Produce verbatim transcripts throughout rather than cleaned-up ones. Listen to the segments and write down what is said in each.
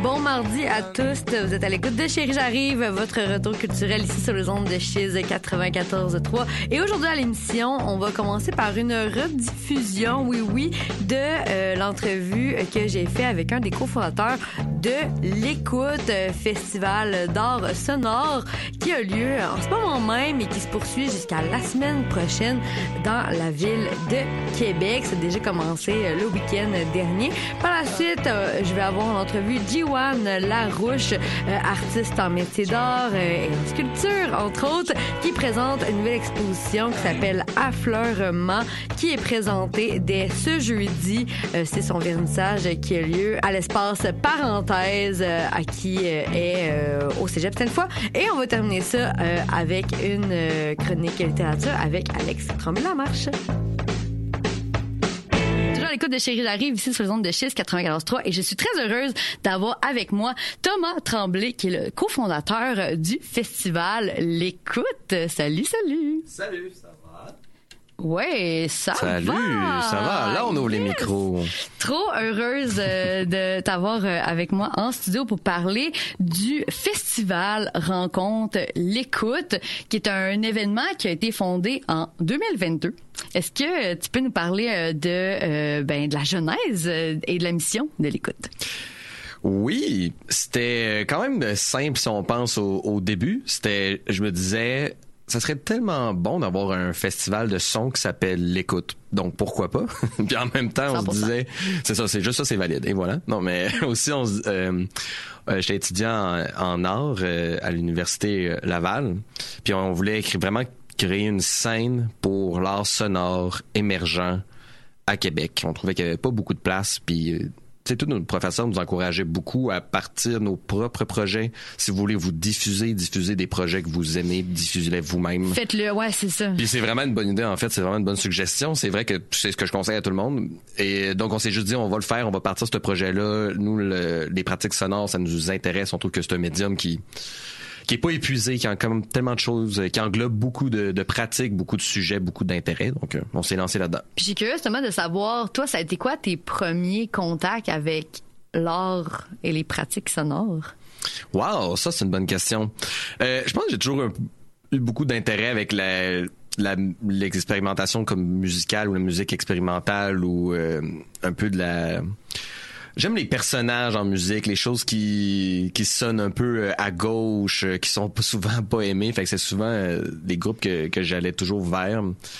Bon mardi à tous. Vous êtes à l'écoute de Chérie J'arrive, votre retour culturel ici sur les ondes de Chiz quatre-vingt-quatorze trois. Et aujourd'hui à l'émission, on va commencer par une rediffusion, oui, oui, de euh, l'entrevue que j'ai fait avec un des cofondateurs de l'Écoute, Festival d'art sonore qui a lieu en ce moment même et qui se poursuit jusqu'à la semaine prochaine dans la ville de Québec. C'est déjà commencé le week-end dernier. Par la suite, euh, je vais avoir en entrevue Jiwan Larouche, euh, artiste en métier d'art euh, et en sculpture, entre autres, qui présente une nouvelle exposition qui s'appelle Affleurement, qui est présentée dès ce jeudi. Euh, c'est son vernissage qui a lieu à l'espace Parenthèse, euh, à qui euh, est euh, au Cégep cette fois. Et on va terminer ça euh, avec une euh, chronique littérature avec Alex Tremblay-Lamarche. Toujours à l'écoute de Chérie J'arrive ici sur les ondes de Chiz quatre-vingt-quatorze trois et je suis très heureuse d'avoir avec moi Thomas Tremblay qui est le cofondateur du festival L'Écoute. Salut, salut. Salut, ça va? Ouais, ça Salut, va. Salut, ça va. Là, on ouvre yes. les micros. Trop heureuse euh, de t'avoir euh, avec moi en studio pour parler du festival Rencontre L'Écoute, qui est un événement qui a été fondé en deux mille vingt-deux. Est-ce que tu peux nous parler euh, de, euh, ben, de la genèse et de la mission de L'Écoute? Oui, c'était quand même simple si on pense au, au début. C'était, je me disais, ça serait tellement bon d'avoir un festival de son qui s'appelle L'Écoute. Donc, pourquoi pas? Puis en même temps, on cent pour cent se disait, c'est ça, c'est juste ça, c'est valide. Et voilà. Non, mais aussi, on se, euh, euh, j'étais étudiant en, en art euh, à l'université Laval. Puis on voulait écrire, vraiment créer une scène pour l'art sonore émergent à Québec. On trouvait qu'il n'y avait pas beaucoup de place. Puis, euh, tu sais, tous nos professeurs nous encourageaient beaucoup à partir de nos propres projets. Si vous voulez vous diffuser, diffuser des projets que vous aimez, diffusez-les vous-même. Faites-le, ouais, c'est ça. Puis c'est vraiment une bonne idée, en fait. C'est vraiment une bonne suggestion. C'est vrai que c'est ce que je conseille à tout le monde. Et donc, on s'est juste dit, on va le faire, on va partir ce projet-là. Nous, le, les pratiques sonores, ça nous intéresse. On trouve que c'est un médium qui... qui est pas épuisé, qui a quand même tellement de choses, qui englobe beaucoup de, de pratiques, beaucoup de sujets, beaucoup d'intérêts. Donc, euh, on s'est lancé là-dedans. Puis j'ai curieux justement de savoir, toi, ça a été quoi tes premiers contacts avec l'art et les pratiques sonores? Wow, ça, c'est une bonne question. Euh, je pense que j'ai toujours un, eu beaucoup d'intérêt avec la... La, l'expérimentation comme musicale ou la musique expérimentale ou euh, un peu de la... J'aime les personnages en musique, les choses qui qui sonnent un peu à gauche, qui sont souvent pas aimées. Fait que c'est souvent euh, des groupes que que j'allais toujours vers.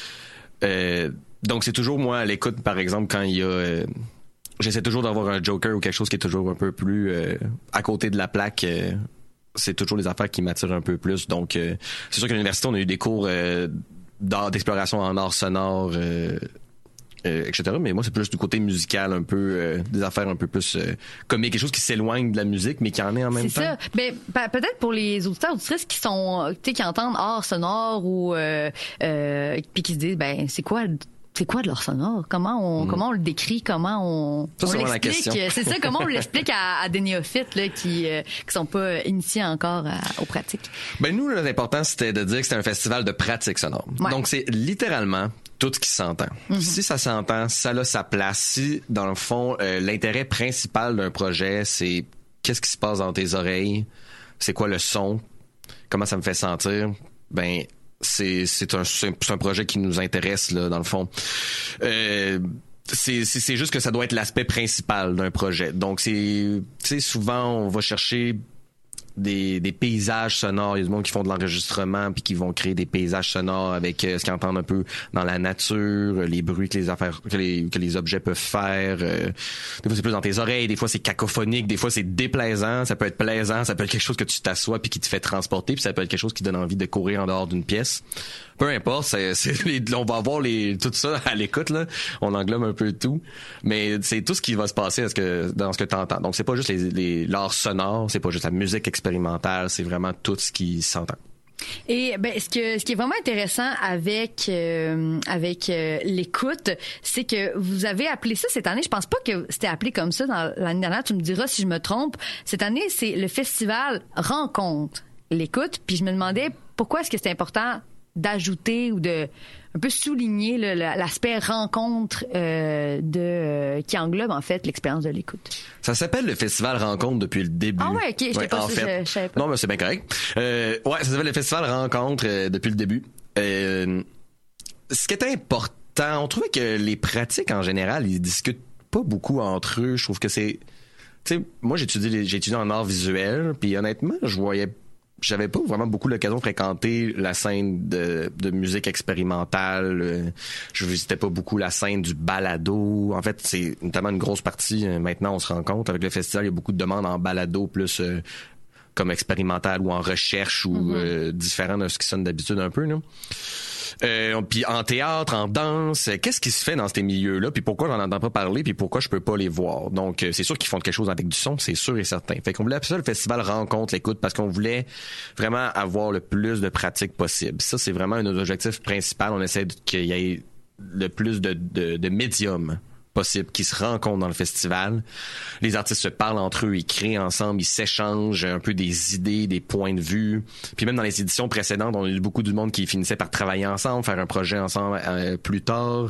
Euh, donc c'est toujours moi à l'écoute, par exemple, quand il y a... Euh, j'essaie toujours d'avoir un joker ou quelque chose qui est toujours un peu plus euh, à côté de la plaque. Euh, c'est toujours les affaires qui m'attirent un peu plus. Donc euh, c'est sûr qu'à l'université, on a eu des cours euh, d'art, d'exploration en art sonore... Euh, Euh, et cetera. Mais moi, c'est plus du côté musical, un peu euh, des affaires un peu plus euh, comiques, quelque chose qui s'éloigne de la musique, mais qui en est en même c'est temps. C'est ça. Ben, peut-être pour les auditeurs auditrices qui sont, tu sais, qui entendent art sonore ou euh, euh, puis qui se disent, ben, c'est quoi c'est quoi de l'art sonore? Comment on, mmh. comment on le décrit? Comment on, ça, on c'est l'explique? C'est ça, comment on l'explique à, à des néophytes là, qui euh, qui sont pas initiés encore à, aux pratiques? Ben nous, l'important, c'était de dire que c'était un festival de pratiques sonores. Ouais. Donc, c'est littéralement tout ce qui s'entend. Mm-hmm. Si ça s'entend, ça a sa place. Si, dans le fond, euh, l'intérêt principal d'un projet, c'est qu'est-ce qui se passe dans tes oreilles, c'est quoi le son, comment ça me fait sentir, ben c'est c'est un c'est un projet qui nous intéresse là dans le fond. Euh, c'est c'est c'est juste que ça doit être l'aspect principal d'un projet. Donc c'est tu sais souvent on va chercher des des paysages sonores, il y a du monde qui font de l'enregistrement puis qui vont créer des paysages sonores avec euh, ce qu'ils entendent un peu dans la nature, les bruits que les affaires que les que les objets peuvent faire. Euh, des fois c'est plus dans tes oreilles, des fois c'est cacophonique, des fois c'est déplaisant, ça peut être plaisant, ça peut être quelque chose que tu t'assois puis qui te fait transporter, puis ça peut être quelque chose qui donne envie de courir en dehors d'une pièce. Peu importe, c'est, c'est les, on va avoir les tout ça à l'écoute là, on englobe un peu tout, mais c'est tout ce qui va se passer dans ce que dans ce que t'entends. Donc c'est pas juste les, les l'art sonore, c'est pas juste la musique expérimentale, c'est vraiment tout ce qui s'entend. Et ben ce que ce qui est vraiment intéressant avec euh, avec euh, l'écoute, c'est que vous avez appelé ça cette année, je pense pas que c'était appelé comme ça dans l'année dernière, tu me diras si je me trompe. Cette année, c'est le festival Rencontre L'Écoute, puis je me demandais pourquoi est-ce que c'est important d'ajouter ou de un peu souligner là, l'aspect rencontre euh, de euh, qui englobe en fait l'expérience de l'écoute. Ça s'appelle le Festival Rencontre depuis le début. Ah ouais, ok, je ouais, pas en ça, fait. je, je savais pas. Non, mais c'est bien correct. Euh, ouais, ça s'appelle le Festival Rencontre euh, depuis le début. Euh, ce qui est important, on trouvait que les pratiques en général, ils discutent pas beaucoup entre eux. Je trouve que c'est, tu sais, moi j'ai étudié, j'ai étudié en art visuel, puis honnêtement, je voyais J'avais pas vraiment beaucoup l'occasion de fréquenter la scène de, de musique expérimentale. Je visitais pas beaucoup la scène du balado. En fait, c'est notamment une grosse partie. Maintenant, on se rend compte, avec le festival, il y a beaucoup de demandes en balado, plus euh, comme expérimental ou en recherche ou mm-hmm. euh, différent de ce qui sonne d'habitude un peu, là. Euh, puis en théâtre, en danse, qu'est-ce qui se fait dans ces milieux-là, puis pourquoi j'en entends pas parler, puis pourquoi je peux pas les voir. Donc euh, c'est sûr qu'ils font quelque chose avec du son, c'est sûr et certain. Fait qu'on voulait appeler ça le festival Rencontre l'écoute parce qu'on voulait vraiment avoir le plus de pratiques possible. Ça, c'est vraiment un de nos objectifs principaux. On essaie qu'il y ait le plus de, de, de médiums possible qui se rencontrent dans le festival. Les artistes se parlent entre eux, ils créent ensemble, ils s'échangent un peu des idées, des points de vue. Puis même dans les éditions précédentes, on a eu beaucoup de monde qui finissait par travailler ensemble, faire un projet ensemble euh, plus tard.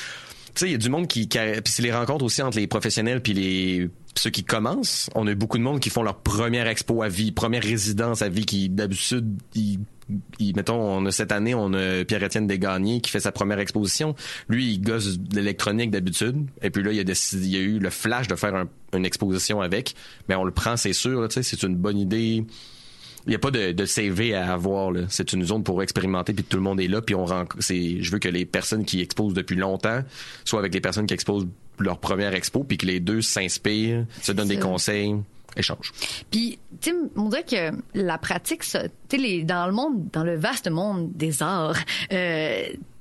Tu sais, il y a du monde qui... qui a... Puis c'est les rencontres aussi entre les professionnels puis les... ceux qui commencent. On a eu beaucoup de monde qui font leur première expo à vie, première résidence à vie, qui d'habitude... Ils... Il, mettons, on a cette année, on a Pierre-Étienne Desgagnés qui fait sa première exposition. Lui, il gosse de l'électronique d'habitude. Et puis là, il a décidé, il a eu le flash de faire un, une exposition avec. Mais on le prend, c'est sûr, là, tu sais, c'est une bonne idée. Il n'y a pas de, de C V à avoir, là. C'est une zone pour expérimenter, puis tout le monde est là, puis on rend, c'est, je veux que les personnes qui exposent depuis longtemps soient avec les personnes qui exposent leur première expo, puis que les deux s'inspirent, se donnent des conseils. Échange. Puis, tu sais, on dirait que la pratique, tu sais, dans le monde, dans le vaste monde des arts, euh,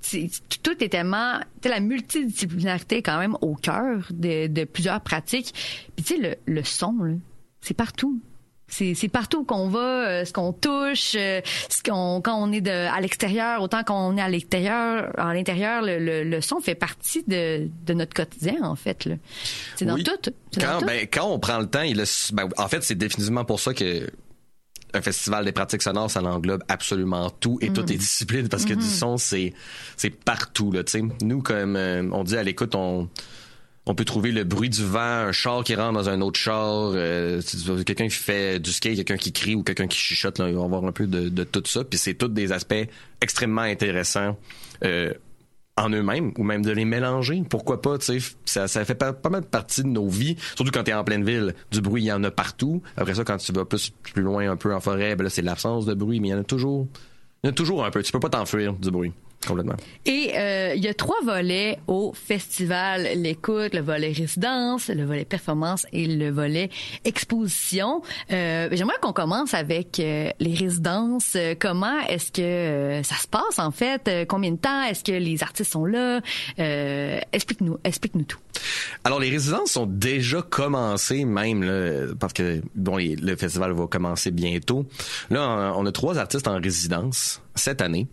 tout est tellement, tu sais, la multidisciplinarité est quand même au cœur de, de plusieurs pratiques. Puis, tu sais, le, le son, là, c'est partout. C'est, c'est partout qu'on va, euh, ce qu'on touche, euh, ce qu'on, quand on est de, à l'extérieur, autant qu'on est à l'extérieur, à l'intérieur, le, le, le son fait partie de, de notre quotidien, en fait, là. C'est dans oui. tout. C'est quand, dans tout. Ben, quand on prend le temps, il a, ben, en fait, c'est définitivement pour ça que un festival des pratiques sonores, ça englobe absolument tout et mm. toutes les disciplines, parce que mm-hmm. du son, c'est, c'est partout, là, tu sais. Nous, comme euh, on dit à l'écoute, on, On peut trouver le bruit du vent, un char qui rentre dans un autre char, euh, quelqu'un qui fait du skate, quelqu'un qui crie ou quelqu'un qui chuchote. Là, il va y avoir un peu de, de tout ça. Puis c'est tous des aspects extrêmement intéressants euh, en eux-mêmes, ou même de les mélanger. Pourquoi pas, tu sais, ça, ça fait pas, pas mal de partie de nos vies. Surtout quand t'es en pleine ville, du bruit, il y en a partout. Après ça, quand tu vas plus, plus loin un peu en forêt, ben là, c'est l'absence de bruit, mais il y en a toujours... Il y en a toujours un peu. Tu peux pas t'enfuir du bruit. Complètement. Et euh, il y a trois volets au festival l'écoute, le volet résidence, le volet performance et le volet exposition. Euh, j'aimerais qu'on commence avec euh, les résidences. Comment est-ce que euh, ça se passe en fait? Combien de temps est-ce que les artistes sont là? Euh, explique-nous, explique-nous tout. Alors les résidences sont déjà commencées même là, parce que bon les, le festival va commencer bientôt. Là on a trois artistes en résidence cette année.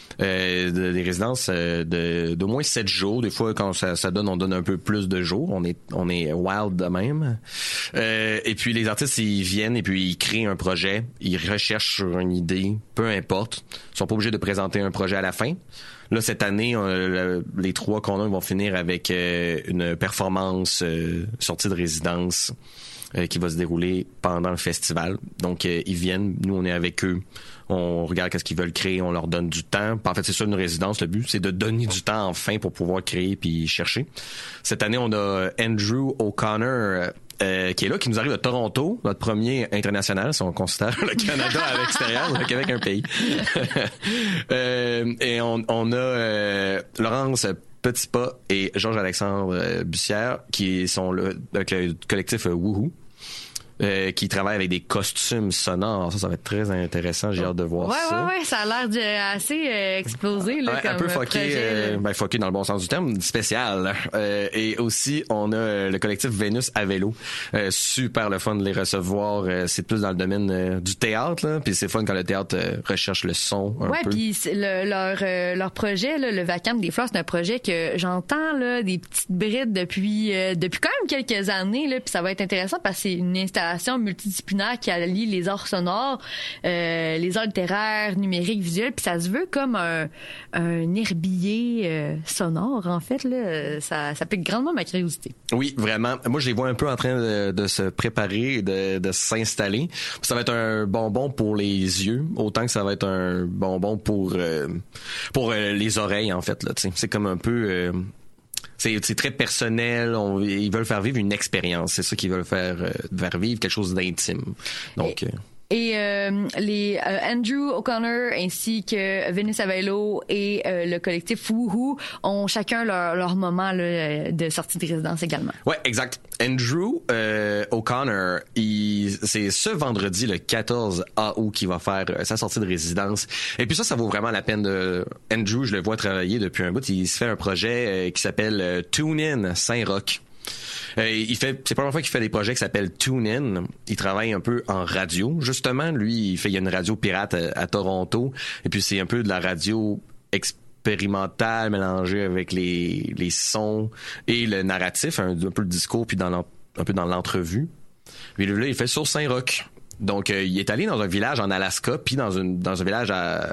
Euh, de, des résidences euh, de d'au moins sept jours. Des fois, quand ça, ça donne, on donne un peu plus de jours. On est on est wild de même. Euh, et puis les artistes, ils viennent et puis ils créent un projet. Ils recherchent sur une idée, peu importe. Ils sont pas obligés de présenter un projet à la fin. Là, cette année, on, le, les trois qu'on a vont finir avec euh, une performance euh, sortie de résidence euh, qui va se dérouler pendant le festival. Donc, euh, ils viennent. Nous, on est avec eux. On regarde qu'est-ce qu'ils veulent créer, on leur donne du temps. En fait, c'est ça une résidence. Le but, c'est de donner du temps enfin pour pouvoir créer puis chercher. Cette année, on a Andrew O'Connor euh, qui est là, qui nous arrive de Toronto, notre premier international, si on considère le Canada à l'extérieur, le Québec un pays. euh, et on, on a euh, Laurence Petitpas et Georges-Alexandre Bussière qui sont là avec le collectif Woohoo. Euh, qui travaille avec des costumes sonores. Ça, ça va être très intéressant. J'ai hâte de voir ouais, ça. Ouais, ouais, ça a l'air de, assez euh, explosé. Là, ouais, comme un peu fucké, euh, ben, fucké dans le bon sens du terme, spécial. Euh, et aussi, on a euh, le collectif Vénus à vélo. Euh, super le fun de les recevoir. Euh, c'est plus dans le domaine euh, du théâtre, là. Puis c'est fun quand le théâtre euh, recherche le son un ouais, peu. Ouais, puis le, leur, euh, leur projet, là, le Vacam des Fleurs, c'est un projet que j'entends là, des petites brides depuis, euh, depuis quand même quelques années. Puis ça va être intéressant parce que c'est une installation installation multidisciplinaire qui allie les arts sonores, euh, les arts littéraires, numériques, visuels, puis ça se veut comme un, un herbier euh, sonore, en fait. Là. Ça, ça pique grandement ma curiosité. Oui, vraiment. Moi, je les vois un peu en train de, de se préparer, de, de s'installer. Ça va être un bonbon pour les yeux, autant que ça va être un bonbon pour euh, pour euh, les oreilles, en fait. Là, t'sais. C'est comme un peu... Euh, C'est, c'est très personnel. On, ils veulent faire vivre une expérience. C'est ça qu'ils veulent faire, euh, faire vivre quelque chose d'intime. Donc. Et... Euh, Et euh, les euh, Andrew O'Connor ainsi que Venus Avello et euh, le collectif Woohoo ont chacun leur, leur moment là, de sortie de résidence également. Ouais, exact. Andrew euh, O'Connor, il, c'est ce vendredi, le quatorze août, qu'il va faire euh, sa sortie de résidence. Et puis ça, ça vaut vraiment la peine de... Andrew, je le vois travailler depuis un bout. Il se fait un projet euh, qui s'appelle euh, Tune In Saint-Roch. Euh, il fait, c'est pas la première fois qu'il fait des projets qui s'appellent Tune In. Il travaille un peu en radio, justement. Lui, il fait, il y a une radio pirate à, à Toronto. Et puis, c'est un peu de la radio expérimentale mélangée avec les, les sons et le narratif, un, un peu le discours, puis dans un peu dans l'entrevue. Puis là, il fait sur Saint-Roch. Donc, euh, il est allé dans un village en Alaska, puis dans, une, dans un village à...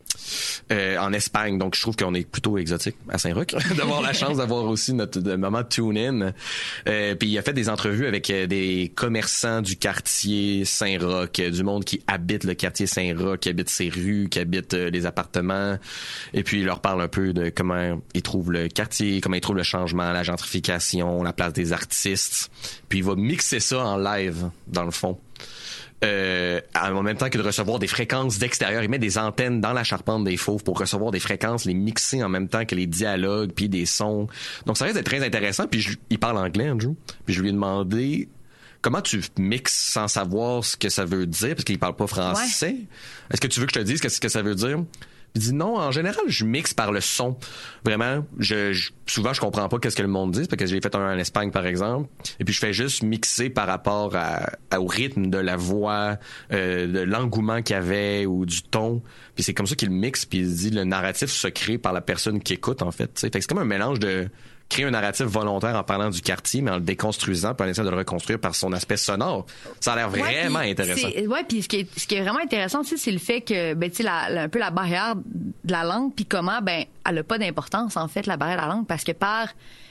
Euh, en Espagne, donc je trouve qu'on est plutôt exotique à Saint-Roch d'avoir la chance d'avoir aussi notre de moment tune-in. Euh, puis il a fait des entrevues avec euh, des commerçants du quartier Saint-Roch, euh, du monde qui habite le quartier Saint-Roch, qui habite ses rues, qui habite euh, les appartements. Et puis il leur parle un peu de comment ils trouvent le quartier, comment ils trouvent le changement, la gentrification, la place des artistes. Puis il va mixer ça en live, dans le fond. Euh, en même temps que de recevoir des fréquences d'extérieur, il met des antennes dans la charpente des fauves pour recevoir des fréquences, les mixer en même temps que les dialogues puis des sons. Donc ça risque d'être très intéressant. Puis je, il parle anglais, Andrew. Puis je lui ai demandé comment tu mixes sans savoir ce que ça veut dire parce qu'il parle pas français. Ouais. Est-ce que tu veux que je te dise qu'est-ce que ça veut dire? Il dit non, en général, je mixe par le son. Vraiment, je, je souvent je comprends pas qu'est-ce que le monde dit parce que j'ai fait un en Espagne par exemple, et puis je fais juste mixer par rapport à, à au rythme de la voix, euh, de l'engouement qu'il y avait ou du ton. Puis c'est comme ça qu'il mixe, puis il dit le narratif se crée par la personne qui écoute en fait. T'sais. Fait que c'est comme un mélange de créer un narratif volontaire en parlant du quartier, mais en le déconstruisant, puis en essayant de le reconstruire par son aspect sonore. Ça a l'air vraiment ouais, intéressant. Ouais, puis ce qui est, ce qui est vraiment intéressant aussi, c'est le fait que, ben, tu sais, la, la, un peu la barrière de la langue, puis comment, ben, elle a pas d'importance, en fait, la barrière de la langue, parce que par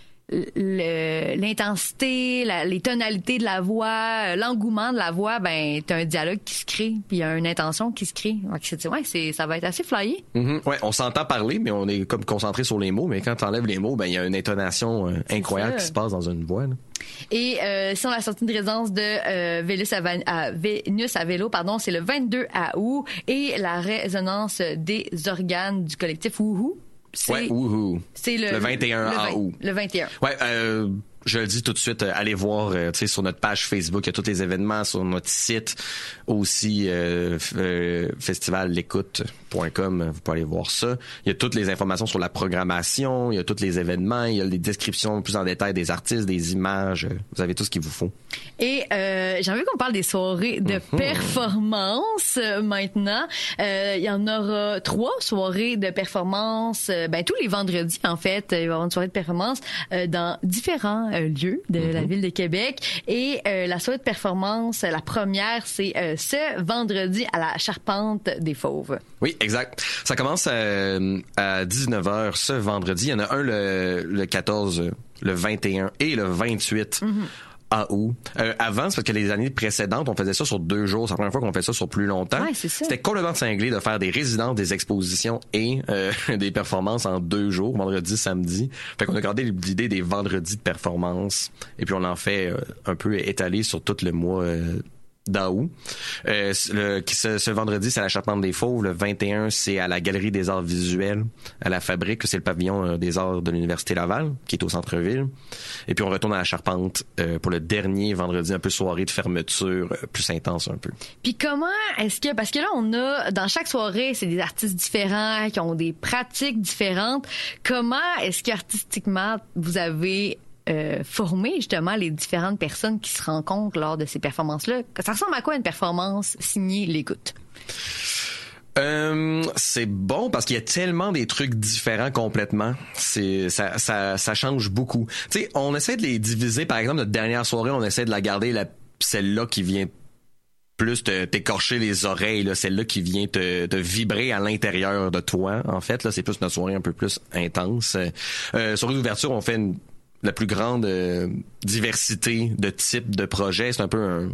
le, l'intensité, la, les tonalités de la voix, l'engouement de la voix, ben, t'as un dialogue qui se crée, puis il y a une intention qui se crée. Donc, c'est, ouais, c'est, ça va être assez flyé. Mm-hmm. Ouais, on s'entend parler, mais on est comme concentré sur les mots, mais quand t'enlèves les mots, ben, il y a une intonation euh, incroyable qui se passe dans une voix, là. Et euh, sinon, la sortie de résidence de euh, Venus, à, à Venus Avello, pardon, c'est le vingt-deux août, et la résonance des organes du collectif Woohoo. C'est, ouais, Woohoo. C'est le, le vingt et un août. Le vingt et un. Ouais, euh, je le dis tout de suite, euh, allez voir, euh, tu sais, sur notre page Facebook, il y a tous les événements, sur notre site aussi, euh, euh, festival l'écoute point com, vous pouvez aller voir ça. Il y a toutes les informations sur la programmation, il y a tous les événements, il y a les descriptions plus en détail des artistes, des images, vous avez tout ce qu'il vous faut. Et euh, j'ai envie qu'on parle des soirées de mm-hmm. performance euh, maintenant. Euh, il y en aura trois soirées de performance, euh, ben tous les vendredis en fait, il va y avoir une soirée de performance euh, dans différents euh, lieux de mm-hmm. la ville de Québec. Et euh, la soirée de performance, la première, c'est euh, ce vendredi à la Charpente des Fauves. Oui, exact. Ça commence à, à dix-neuf heures ce vendredi. Il y en a un le, le quatorze, le vingt et un et le vingt-huit. Mm-hmm. août. Euh, avant, c'est parce que les années précédentes, on faisait ça sur deux jours. C'est la première fois qu'on fait ça sur plus longtemps. Ouais, c'est ça. C'était complètement cinglé de faire des résidences, des expositions et euh, des performances en deux jours, vendredi, samedi. Fait qu'on a gardé l'idée des vendredis de performance. Et puis on en fait euh, un peu étalé sur tout le mois euh, d'août. Euh, le, ce, ce vendredi, c'est à la Charpente des Fauves. Le vingt et un, c'est à la Galerie des Arts Visuels, à la Fabrique. C'est le pavillon euh, des arts de l'Université Laval, qui est au centre-ville. Et puis, on retourne à la Charpente euh, pour le dernier vendredi, un peu soirée de fermeture, euh, plus intense un peu. Puis comment est-ce que... Parce que là, on a... Dans chaque soirée, c'est des artistes différents qui ont des pratiques différentes. Comment est-ce qu'artistiquement, vous avez... Euh, former justement les différentes personnes qui se rencontrent lors de ces performances-là? Ça ressemble à quoi une performance signée l'écoute? Euh, c'est bon parce qu'il y a tellement des trucs différents complètement. C'est ça, ça, ça change beaucoup. Tu sais, on essaie de les diviser. Par exemple, notre dernière soirée, on essaie de la garder la celle-là qui vient plus te, t'écorcher les oreilles, là, celle-là qui vient te, te vibrer à l'intérieur de toi. En fait, là, c'est plus notre soirée un peu plus intense. Euh, soirée d'ouverture, on fait une, la plus grande euh, diversité de types de projets. C'est un peu un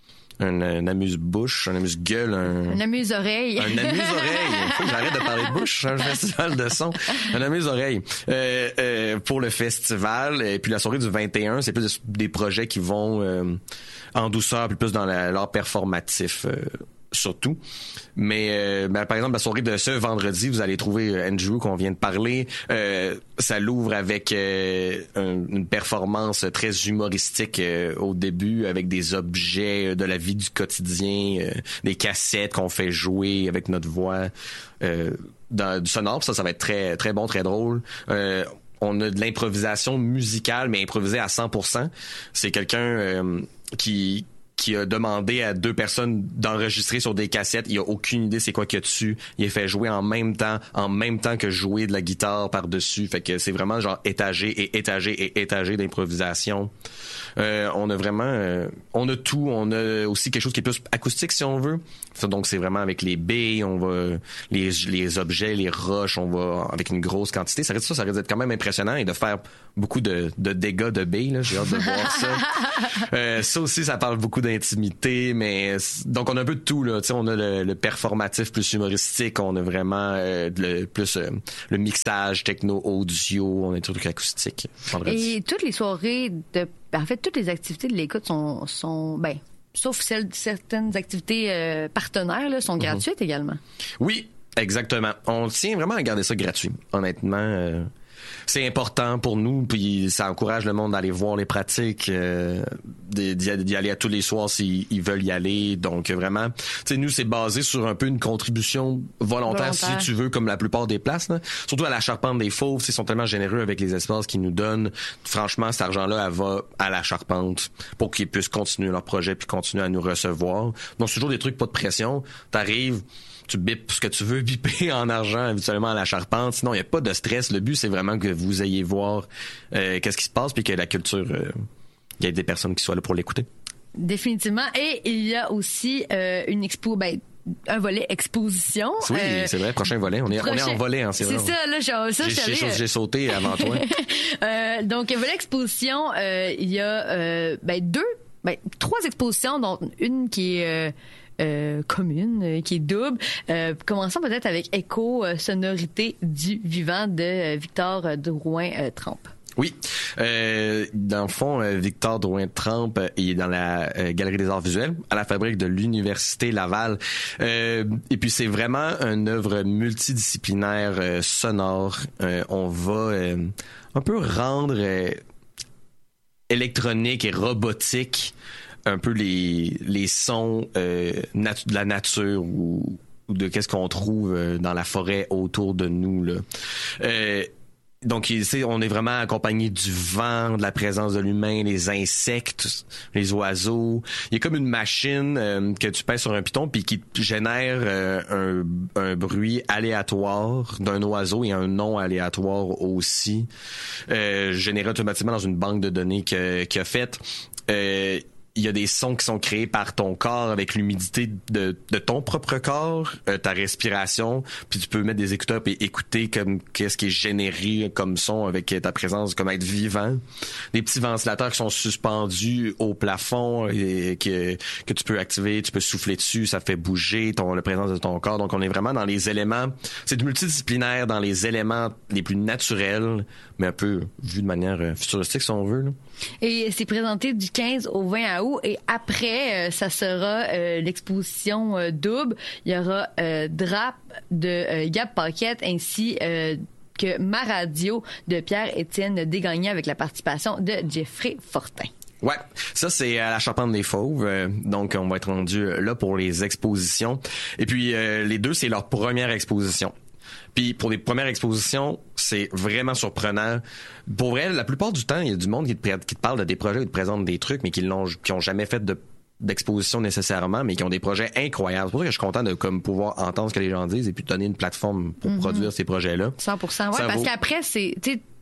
Un, un amuse-bouche, un amuse-gueule, un... Un amuse-oreille. Un amuse-oreille. Il faut que j'arrête de parler de bouche, un festival de son. Un amuse-oreille. Euh, euh, pour le festival. Et puis la soirée du vingt et un, c'est plus des projets qui vont euh, en douceur, puis plus dans la, l'art performatif. Euh, surtout. Mais euh, ben, par exemple, la soirée de ce vendredi, vous allez trouver Andrew qu'on vient de parler. Euh, ça l'ouvre avec euh, un, une performance très humoristique euh, au début, avec des objets de la vie du quotidien, euh, des cassettes qu'on fait jouer avec notre voix euh, dans du sonore. Ça, ça va être très très bon, très drôle. Euh, on a de l'improvisation musicale, mais improvisée à cent pour cent. C'est quelqu'un euh, qui qui a demandé à deux personnes d'enregistrer sur des cassettes. Il a aucune idée c'est quoi qu'il y a dessus. Il est fait jouer en même temps, en même temps que jouer de la guitare par-dessus. Fait que c'est vraiment genre étagé et étagé et étagé d'improvisation. Euh, on a vraiment... Euh, on a tout. On a aussi quelque chose qui est plus acoustique, si on veut. Donc, c'est vraiment avec les billes, on va... Les, les objets, les roches, on va... Avec une grosse quantité. Ça risque, ça, ça risque d'être quand même impressionnant et de faire beaucoup de, de dégâts de billes. Là. J'ai hâte de voir ça. Euh, ça aussi, ça parle beaucoup d'intimité, mais... Donc, on a un peu de tout, là. Tu sais, on a le, le performatif plus humoristique. On a vraiment euh, le, plus euh, le mixage techno-audio. On a des trucs acoustiques. Vendredi. Et toutes les soirées de... En fait, toutes les activités de l'écoute sont... sont ben, sauf celles, certaines activités euh, partenaires là, sont mm-hmm. gratuites également. Oui, exactement. On tient vraiment à garder ça gratuit. Honnêtement, euh, c'est important pour nous, puis ça encourage le monde d'aller voir les pratiques, euh, d'y, d'y aller à tous les soirs s'ils ils veulent y aller. Donc vraiment, tu sais, nous, c'est basé sur un peu une contribution volontaire, volontaire. si tu veux, comme la plupart des places. Là. Surtout à la Charpente des Fauves, ils sont tellement généreux avec les espaces qu'ils nous donnent. Franchement, cet argent-là, elle va à la Charpente pour qu'ils puissent continuer leur projet puis continuer à nous recevoir. Donc, c'est toujours des trucs, pas de pression. T'arrives... tu bipes ce que tu veux biper en argent habituellement à la Charpente. Sinon, il n'y a pas de stress. Le but, c'est vraiment que vous ayez voir euh, qu'est-ce qui se passe puis que la culture, il euh, y ait des personnes qui soient là pour l'écouter. Définitivement. Et il y a aussi euh, une expo... Ben, un volet exposition. Oui, euh, c'est vrai, prochain volet. On est, prochain... on est en volet. Hein, c'est c'est vrai. ça, là, genre, ça, j'ai, j'ai, j'ai sauté avant toi. euh, donc, volet exposition, euh, il y a euh, ben, deux, ben, trois expositions, dont une qui est... Euh, Euh, commune, euh, qui est double. Euh, commençons peut-être avec Écho, euh, sonorité du vivant de euh, Victor Drouin-Trempe. Oui. Euh, dans le fond, euh, Victor Drouin-Trempe, euh, il est dans la euh, Galerie des Arts Visuels, à la Fabrique de l'Université Laval. Euh, et puis, c'est vraiment une œuvre multidisciplinaire euh, sonore. Euh, on va euh, un peu rendre euh, électronique et robotique un peu les les sons euh, nat- de la nature ou, ou de qu'est-ce qu'on trouve euh, dans la forêt autour de nous là. Euh, donc c'est, on est vraiment accompagné du vent, de la présence de l'humain, les insectes, les oiseaux. Il y a comme une machine euh, que tu pèses sur un piton puis qui génère euh, un, un bruit aléatoire d'un oiseau et un nom aléatoire aussi, euh, généré automatiquement dans une banque de données que, qu'il a faite. Euh, il y a des sons qui sont créés par ton corps avec l'humidité de, de ton propre corps, euh, ta respiration, puis tu peux mettre des écouteurs et écouter comme qu'est-ce qui est généré comme son avec ta présence, comme être vivant. Des petits ventilateurs qui sont suspendus au plafond et que que tu peux activer, tu peux souffler dessus, ça fait bouger ton la présence de ton corps. Donc on est vraiment dans les éléments, c'est multidisciplinaire dans les éléments les plus naturels, mais un peu vu de manière futuristique si on veut. Là. Et c'est présenté du quinze au vingt août. Et après, euh, ça sera euh, l'exposition euh, double. Il y aura euh, Drap de euh, Gab Paquette ainsi euh, que Ma Radio de Pierre-Étienne Desgagnés avec la participation de Jeffrey Fortin. Ouais, ça c'est à la Charpente des Fauves, euh, donc on va être rendu là pour les expositions. Et puis euh, les deux, c'est leur première exposition. Puis pour les premières expositions, c'est vraiment surprenant. Pour vrai, la plupart du temps, il y a du monde qui te, qui te parle de des projets, qui te présente des trucs, mais qui l'ont, qui ont jamais fait de, d'exposition nécessairement, mais qui ont des projets incroyables. C'est pour ça que je suis content de comme pouvoir entendre ce que les gens disent et puis donner une plateforme pour mm-hmm. produire ces projets-là. cent pour cent, ouais, ça parce vaut... qu'après, c'est, tu sais,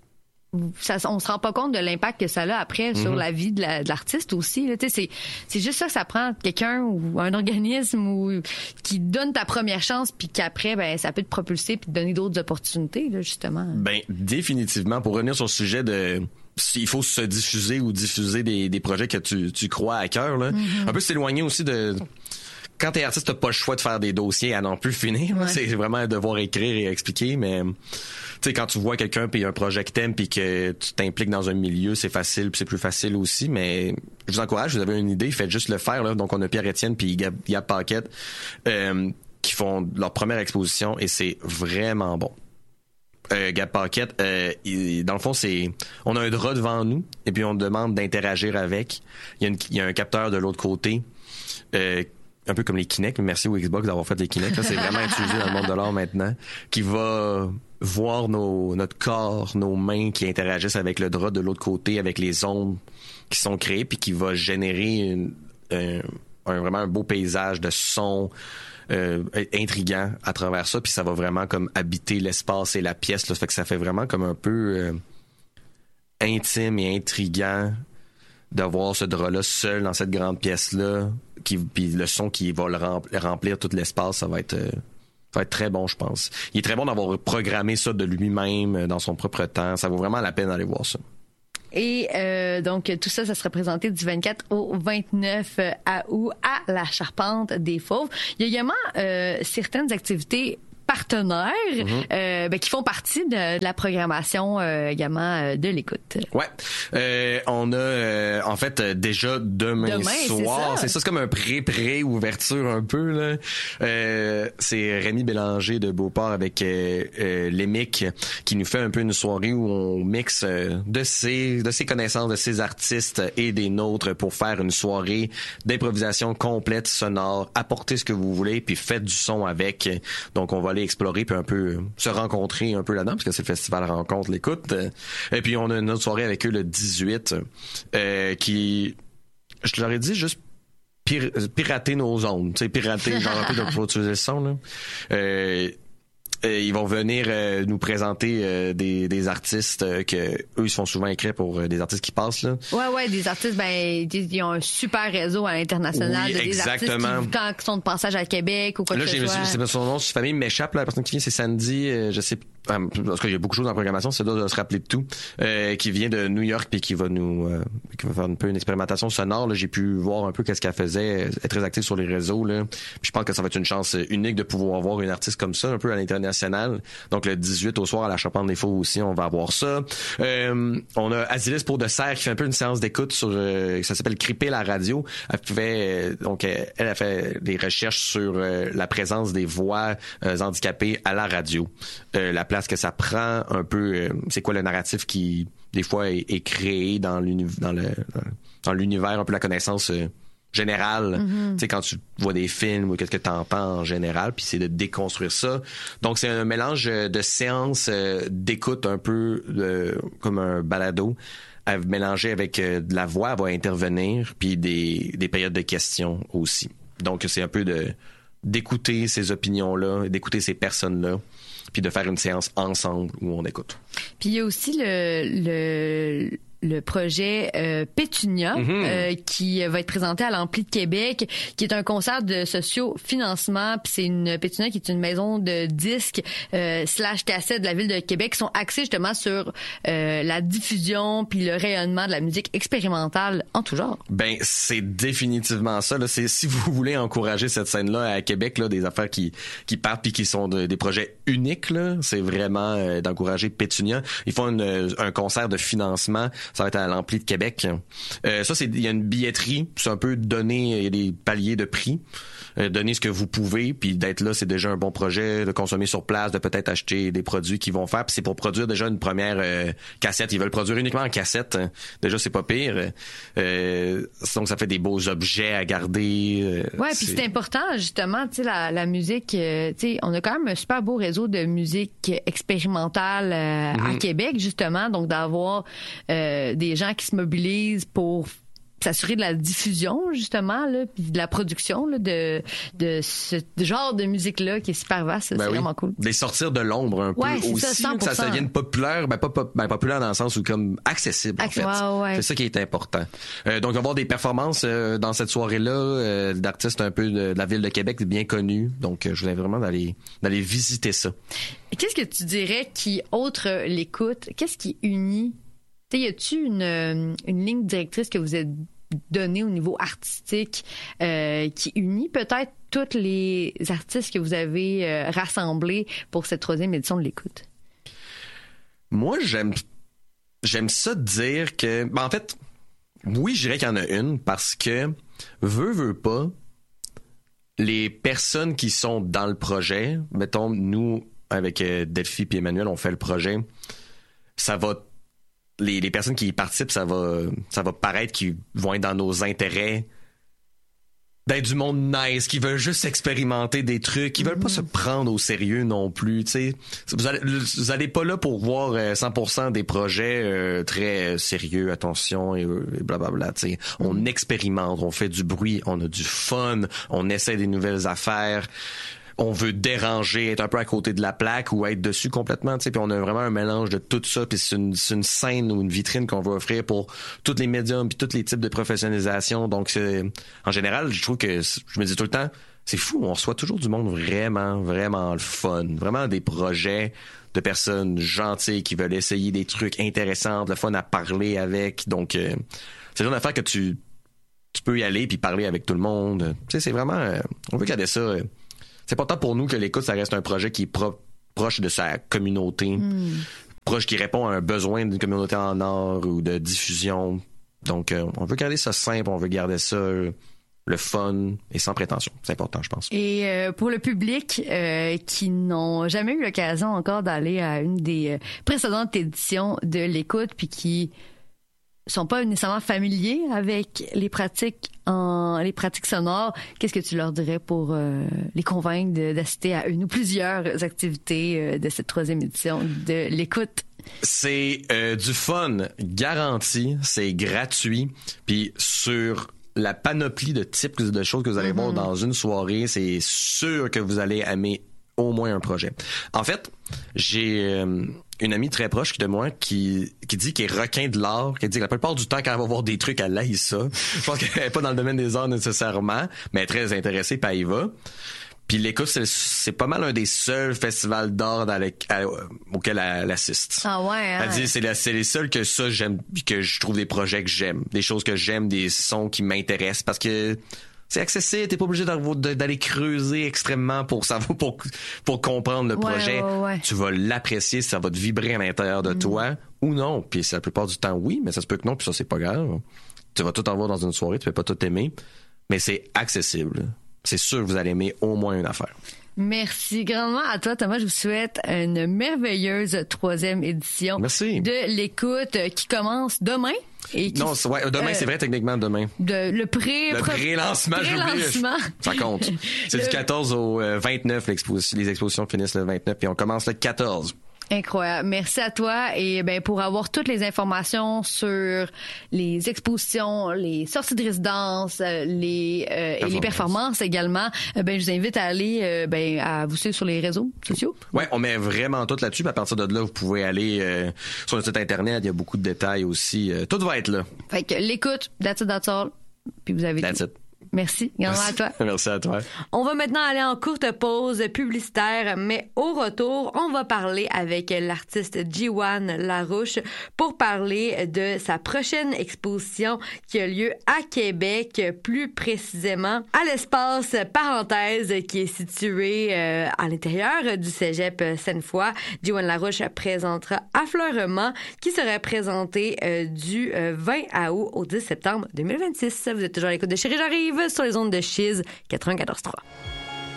Ça, on se rend pas compte de l'impact que ça a après sur mm-hmm. la vie de, la, de l'artiste aussi. Là. C'est, c'est juste ça que ça prend, quelqu'un ou un organisme ou, qui donne ta première chance puis qu'après, ben, ça peut te propulser puis te donner d'autres opportunités, là, justement. Ben, définitivement. Pour revenir sur le sujet de... il faut se diffuser ou diffuser des, des projets que tu, tu crois à cœur. Là. Mm-hmm. Un peu s'éloigner aussi de... Quand t'es artiste, t'as pas le choix de faire des dossiers à non plus finir. Ouais. C'est vraiment devoir écrire et expliquer, mais tu sais, quand tu vois quelqu'un puis un projet que t'aimes puis que tu t'impliques dans un milieu, c'est facile puis c'est plus facile aussi, mais je vous encourage, vous avez une idée, faites juste le faire, là. Donc, on a Pierre-Étienne puis Gab, Gab Paquette, euh, qui font leur première exposition et c'est vraiment bon. Euh, Gab Paquette, euh, il, dans le fond, c'est, on a un drap devant nous et puis on demande d'interagir avec. Il y a, une, il y a un capteur de l'autre côté, euh, un peu comme les Kinect, merci au Xbox d'avoir fait les Kinect, là, c'est vraiment utilisé dans le monde de l'art maintenant, qui va voir nos, notre corps, nos mains qui interagissent avec le drap de l'autre côté, avec les ondes qui sont créées, puis qui va générer une, un, un, vraiment un beau paysage de son euh, intriguant à travers ça, puis ça va vraiment comme habiter l'espace et la pièce, là, ça fait que ça fait vraiment comme un peu euh, intime et intriguant de voir ce drap-là seul dans cette grande pièce-là, qui, puis le son qui va le remplir, remplir tout l'espace, ça va être, euh, ça va être très bon, je pense. Il est très bon d'avoir programmé ça de lui-même, dans son propre temps. Ça vaut vraiment la peine d'aller voir ça. Et euh, donc, tout ça, ça sera présenté du vingt-quatre au vingt-neuf août à la Charpente des Fauves. Il y a également euh, certaines activités partenaires mm-hmm. euh, ben, qui font partie de, de la programmation euh, également euh, de l'écoute. Ouais. Euh, on a euh, en fait euh, déjà demain, demain soir, c'est ça. c'est ça, c'est comme un pré-pré-ouverture un peu là. Euh, c'est Rémi Bélanger de Beauport avec euh, euh, l'Emic qui nous fait un peu une soirée où on mixe euh, de ses de ses connaissances de ses artistes et des nôtres pour faire une soirée d'improvisation complète sonore. Apportez ce que vous voulez puis faites du son avec. Donc on va aller explorer puis un peu se rencontrer un peu là-dedans parce que c'est le festival Rencontre l'écoute. Et puis on a une autre soirée avec eux le dix-huit euh, qui, je leur ai dit juste pir- pirater nos ondes, tu sais, pirater genre un peu de pour utiliser le son là. Euh, Euh, ils vont venir euh, nous présenter euh, des, des artistes euh, que eux ils se font souvent écrire pour euh, des artistes qui passent là. Ouais ouais, des artistes ben ils ont un super réseau à l'international, oui, de des exactement. artistes qui, quand ils sont de passage à Québec ou quoi là, que ce j'ai, soit. C'est son nom, sa famille m'échappe là, la personne qui vient c'est Sandy, euh, je sais euh, parce qu'il y a beaucoup de choses en programmation, c'est de se rappeler de tout, euh, qui vient de New York puis qui va nous euh, qui va faire un peu une expérimentation sonore là, j'ai pu voir un peu qu'est-ce qu'elle faisait, elle est très active sur les réseaux là. Puis je pense que ça va être une chance unique de pouvoir voir une artiste comme ça un peu à l'international. Donc le dix-huit au soir à la Charpente des Fauves aussi, on va avoir ça. Euh, on a Asilis Pour de Serre qui fait un peu une séance d'écoute sur euh, ça s'appelle Cripper la radio. Elle fait euh, donc elle, elle a fait des recherches sur euh, la présence des voix euh, handicapées à la radio. Euh, la place que ça prend un peu euh, c'est quoi le narratif qui des fois est, est créé dans l'univers dans le dans l'univers un peu la connaissance euh, général, mm-hmm. tu sais quand tu vois des films ou qu'est-ce que t'entends en général, puis c'est de déconstruire ça. Donc c'est un mélange de séances euh, d'écoute un peu euh, comme un balado, à mélanger avec euh, de la voix, elle va intervenir, puis des des périodes de questions aussi. Donc c'est un peu de d'écouter ces opinions-là, d'écouter ces personnes-là, puis de faire une séance ensemble où on écoute. Puis il y a aussi le le le projet euh, Pétunia mm-hmm. euh, qui va être présenté à l'Ampli de Québec, qui est un concert de socio-financement. Puis c'est une Pétunia qui est une maison de disques euh, slash cassettes de la ville de Québec qui sont axés justement sur euh, la diffusion puis le rayonnement de la musique expérimentale en tout genre. Ben c'est définitivement ça. Là. C'est si vous voulez encourager cette scène-là à Québec, là, des affaires qui qui partent puis qui sont de, des projets uniques. Là, c'est vraiment euh, d'encourager Pétunia. Ils font une, un concert de financement. Ça va être à l'Ampli de Québec. Euh, ça, c'est il y a une billetterie. C'est un peu donner, il y a des paliers de prix. Euh, donner ce que vous pouvez, puis d'être là, c'est déjà un bon projet. De consommer sur place, de peut-être acheter des produits qu'ils vont faire. Puis c'est pour produire déjà une première euh, cassette. Ils veulent produire uniquement en cassette. Déjà, c'est pas pire. Euh, donc, ça fait des beaux objets à garder. Euh, ouais, puis c'est... c'est important, justement, tu sais, la, la musique. Euh, tu sais, on a quand même un super beau réseau de musique expérimentale euh, mm-hmm. à Québec, justement. Donc, d'avoir... Euh, des gens qui se mobilisent pour s'assurer de la diffusion, justement, là, puis de la production là, de, de ce genre de musique-là qui est super vaste. Ben c'est oui. vraiment cool. Les sortir de l'ombre un ouais, peu aussi, ça, cent pour cent. Que ça devienne populaire, ben pas pop, ben populaire dans le sens où comme accessible, Access, en fait. Ouais, ouais. C'est ça qui est important. Euh, donc, il va y avoir des performances euh, dans cette soirée-là euh, d'artistes un peu de, de la ville de Québec bien connus. Donc, euh, je voulais vraiment d'aller, d'aller visiter ça. Et qu'est-ce que tu dirais qui, outre l'écoute, qu'est-ce qui unit? T'sais, y a-tu une, une ligne directrice que vous êtes donnée au niveau artistique euh, qui unit peut-être tous les artistes que vous avez euh, rassemblés pour cette troisième édition de l'écoute? Moi, j'aime j'aime ça dire que... Ben, en fait, oui, je dirais qu'il y en a une parce que, veux, veux pas, les personnes qui sont dans le projet, mettons, nous, avec euh, Delphi et Emmanuel, on fait le projet, ça va... Les, les personnes qui y participent, ça va, ça va paraître qu'ils vont être dans nos intérêts d'être du monde nice, qui veulent juste expérimenter des trucs, qui veulent pas se prendre au sérieux non plus, tu sais. Vous allez, vous allez pas là pour voir euh, cent pour cent des projets euh, très sérieux, attention et, euh, et blablabla, tu sais. On expérimente, on fait du bruit, on a du fun, on essaie des nouvelles affaires. On veut déranger, être un peu à côté de la plaque ou être dessus complètement, tu sais, puis on a vraiment un mélange de tout ça, puis c'est une, c'est une scène ou une vitrine qu'on veut offrir pour tous les médiums puis tous les types de professionnalisation. Donc, c'est, en général, je trouve que, je me dis tout le temps, c'est fou, on reçoit toujours du monde vraiment, vraiment le fun, vraiment des projets de personnes gentilles qui veulent essayer des trucs intéressants, le fun à parler avec. Donc, euh, c'est le genre d'affaire que tu, tu peux y aller puis parler avec tout le monde. Tu sais, c'est vraiment, euh, on veut garder ça. Euh, C'est important pour nous que l'écoute, ça reste un projet qui est pro- proche de sa communauté, mm. proche qui répond à un besoin d'une communauté en art ou de diffusion. Donc, euh, on veut garder ça simple, on veut garder ça euh, le fun et sans prétention. C'est important, je pense. Et euh, pour le public euh, qui n'ont jamais eu l'occasion encore d'aller à une des euh, précédentes éditions de l'écoute puis qui sont pas nécessairement familiers avec les pratiques en les pratiques sonores, qu'est-ce que tu leur dirais pour euh, les convaincre de, d'assister à une ou plusieurs activités euh, de cette troisième édition de l'écoute? C'est euh, du fun garanti, c'est gratuit, puis sur la panoplie de types de choses que vous allez mm-hmm. voir dans une soirée, c'est sûr que vous allez aimer au moins un projet. En fait, j'ai euh, une amie très proche de moi qui qui dit qu'elle est requin de l'art, qui dit que la plupart du temps quand elle va voir des trucs, elle haït ça. Je pense qu'elle est pas dans le domaine des arts nécessairement, mais elle est très intéressée, puis elle y va. Puis l'écoute, c'est, c'est pas mal un des seuls festivals d'art dans les, à, auquel elle, elle assiste. Ah ouais, hein? Elle dit c'est, la, c'est les seuls que ça j'aime, que je trouve des projets que j'aime, des choses que j'aime, des sons qui m'intéressent, parce que c'est accessible, t'es pas obligé d'aller creuser extrêmement pour savoir, pour, pour comprendre le ouais, projet. Ouais, ouais. Tu vas l'apprécier, ça va te vibrer à l'intérieur de mm. toi, ou non. Puis c'est la plupart du temps, oui, mais ça se peut que non, puis ça, c'est pas grave. Tu vas tout en voir dans une soirée, tu peux pas tout aimer, mais c'est accessible. C'est sûr que vous allez aimer au moins une affaire. Merci grandement à toi, Thomas. Je vous souhaite une merveilleuse troisième édition Merci. de l'écoute qui commence demain. Et qui, non, c'est, ouais, demain, euh, c'est vrai, techniquement, demain. De, le pré... Le pré-lancement, pré-lancement. Ça compte. C'est le... du quatorze au vingt-neuf, l'exposition, les expositions finissent le vingt-neuf, puis on commence le quatorze. Incroyable. Merci à toi. Et ben pour avoir toutes les informations sur les expositions, les sorties de résidence, les euh, et les performances également, ben je vous invite à aller euh, ben à vous suivre sur les réseaux sociaux. Ouais, on met vraiment tout là-dessus. Puis à partir de là, vous pouvez aller euh, sur le site internet. Il y a beaucoup de détails aussi. Euh, tout va être là. Fait que l'écoute, that's it, that's all. Puis vous avez. That's tout. it. Merci. Merci à toi. Merci à toi. On va maintenant aller en courte pause publicitaire, mais au retour, on va parler avec l'artiste Jiwan Larouche pour parler de sa prochaine exposition qui a lieu à Québec, plus précisément à l'espace Parenthèse qui est situé euh, à l'intérieur du cégep Sainte-Foy. Jiwan Larouche présentera Affleurement qui sera présenté euh, du euh, vingt août au dix septembre deux mille vingt-six. Vous êtes toujours à l'écoute de Chérie J'arrive sur les ondes de Chiz quatre-vingt-quatorze trois.